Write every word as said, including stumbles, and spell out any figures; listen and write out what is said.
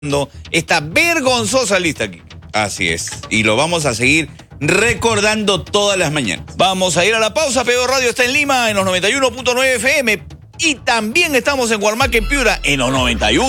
esta vergonzosa lista aquí. Así es. Y lo vamos a seguir recordando todas las mañanas. Vamos a ir a la pausa. P B O Radio está en Lima en los noventa y uno punto nueve F M. Y también estamos en Guarmaque, en Piura, en los noventa y uno.